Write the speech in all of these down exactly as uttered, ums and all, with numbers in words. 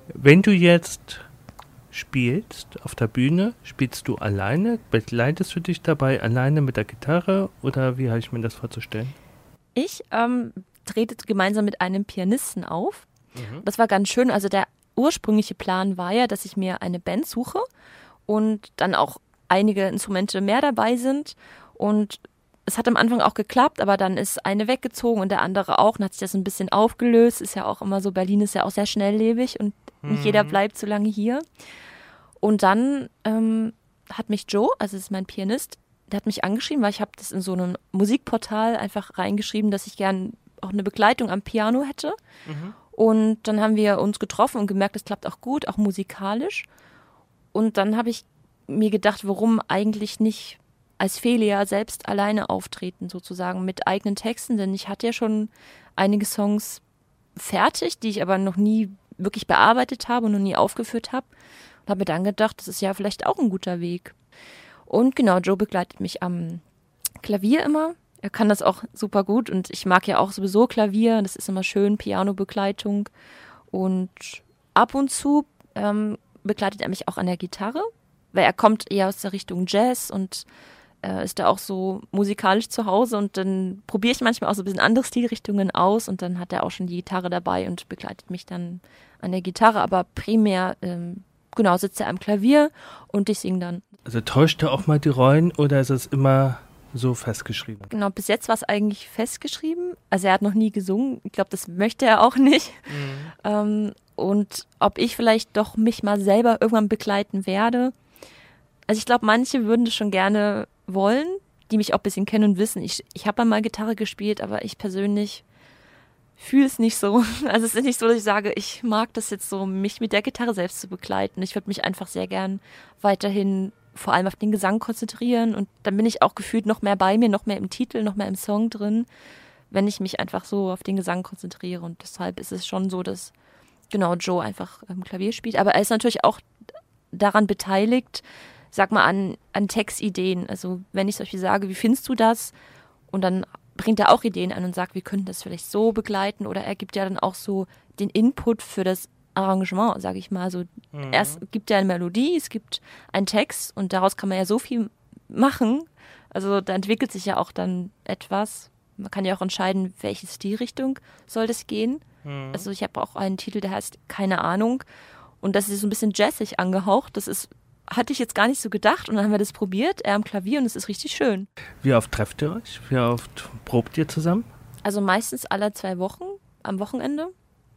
Wenn du jetzt spielst auf der Bühne, spielst du alleine? Begleitest du dich dabei alleine mit der Gitarre oder wie habe ich mir das vorzustellen? Ich ähm, trete gemeinsam mit einem Pianisten auf. Mhm. Das war ganz schön. Also der ursprüngliche Plan war ja, dass ich mir eine Band suche und dann auch einige Instrumente mehr dabei sind. Und es hat am Anfang auch geklappt, aber dann ist eine weggezogen und der andere auch. Dann hat sich das ein bisschen aufgelöst. Ist ja auch immer so, Berlin ist ja auch sehr schnelllebig und mhm. nicht jeder bleibt so lange hier. Und dann ähm, hat mich Joe, also das ist mein Pianist, der hat mich angeschrieben, weil ich habe das in so einem Musikportal einfach reingeschrieben, dass ich gern auch eine Begleitung am Piano hätte. Mhm. Und dann haben wir uns getroffen und gemerkt, es klappt auch gut, auch musikalisch. Und dann habe ich mir gedacht, warum eigentlich nicht als Felia selbst alleine auftreten, sozusagen mit eigenen Texten. Denn ich hatte ja schon einige Songs fertig, die ich aber noch nie wirklich bearbeitet habe und noch nie aufgeführt habe. Und habe mir dann gedacht, das ist ja vielleicht auch ein guter Weg. Und genau, Joe begleitet mich am Klavier immer. Er kann das auch super gut und ich mag ja auch sowieso Klavier. Das ist immer schön, Piano-Begleitung. Und ab und zu ähm, begleitet er mich auch an der Gitarre, weil er kommt eher aus der Richtung Jazz und äh, ist da auch so musikalisch zu Hause. Und dann probiere ich manchmal auch so ein bisschen andere Stilrichtungen aus und dann hat er auch schon die Gitarre dabei und begleitet mich dann an der Gitarre. Aber primär, ähm, genau, sitzt er am Klavier und ich singe dann. Also täuscht er auch mal die Rollen oder ist es immer so festgeschrieben? Genau, bis jetzt war es eigentlich festgeschrieben. Also er hat noch nie gesungen. Ich glaube, das möchte er auch nicht. Mhm. Ähm, und ob ich vielleicht doch mich mal selber irgendwann begleiten werde. Also ich glaube, manche würden das schon gerne wollen, die mich auch ein bisschen kennen und wissen. Ich, ich habe mal Gitarre gespielt, aber ich persönlich fühle es nicht so. Also es ist nicht so, dass ich sage, ich mag das jetzt so, mich mit der Gitarre selbst zu begleiten. Ich würde mich einfach sehr gern weiterhin vor allem auf den Gesang konzentrieren und dann bin ich auch gefühlt noch mehr bei mir, noch mehr im Titel, noch mehr im Song drin, wenn ich mich einfach so auf den Gesang konzentriere und deshalb ist es schon so, dass genau Joe einfach ähm, Klavier spielt, aber er ist natürlich auch daran beteiligt, sag mal, an, an Textideen, also wenn ich zum Beispiel sage, wie findest du das? Und dann bringt er auch Ideen an und sagt, wir könnten das vielleicht so begleiten oder er gibt ja dann auch so den Input für das Arrangement, sage ich mal. Also mhm. erst gibt ja eine Melodie, es gibt einen Text und daraus kann man ja so viel machen. Also da entwickelt sich ja auch dann etwas. Man kann ja auch entscheiden, welche Stilrichtung soll das gehen. Mhm. Also ich habe auch einen Titel, der heißt Keine Ahnung und das ist so ein bisschen jazzig angehaucht. Das ist, hatte ich jetzt gar nicht so gedacht und dann haben wir das probiert, er am Klavier und es ist richtig schön. Wie oft trefft ihr euch? Wie oft probt ihr zusammen? Also meistens alle zwei Wochen am Wochenende.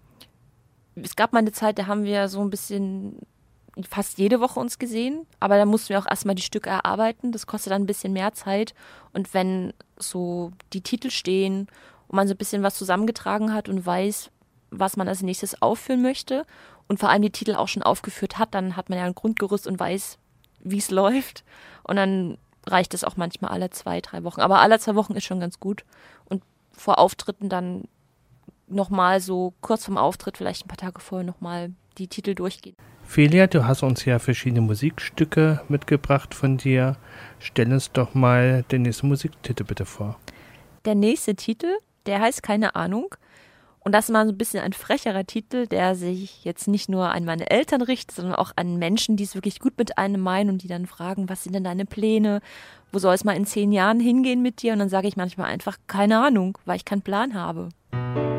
Es gab mal eine Zeit, da haben wir so ein bisschen fast jede Woche uns gesehen, aber da mussten wir auch erstmal die Stücke erarbeiten. Das kostet dann ein bisschen mehr Zeit. Und wenn so die Titel stehen und man so ein bisschen was zusammengetragen hat und weiß, was man als nächstes aufführen möchte und vor allem die Titel auch schon aufgeführt hat, dann hat man ja ein Grundgerüst und weiß, wie es läuft. Und dann reicht es auch manchmal alle zwei, drei Wochen. Aber alle zwei Wochen ist schon ganz gut. Und vor Auftritten dann nochmal so kurz vorm Auftritt, vielleicht ein paar Tage vorher nochmal die Titel durchgehen. Felia, du hast uns ja verschiedene Musikstücke mitgebracht von dir. Stell uns doch mal den nächsten Musiktitel bitte vor. Der nächste Titel, der heißt Keine Ahnung. Und das ist mal so ein bisschen ein frecherer Titel, der sich jetzt nicht nur an meine Eltern richtet, sondern auch an Menschen, die es wirklich gut mit einem meinen und die dann fragen, was sind denn deine Pläne? Wo soll es mal in zehn Jahren hingehen mit dir? Und dann sage ich manchmal einfach, keine Ahnung, weil ich keinen Plan habe.